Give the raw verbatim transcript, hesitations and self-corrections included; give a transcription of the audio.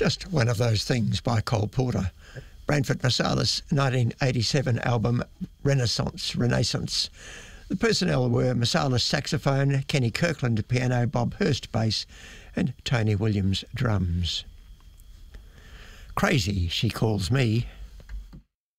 Just One of Those Things by Cole Porter. Branford Marsalis nineteen eighty-seven album Renaissance. Renaissance. The personnel were Marsalis saxophone, Kenny Kirkland piano, Bob Hurst bass and Tony Williams drums. Crazy, She Calls Me.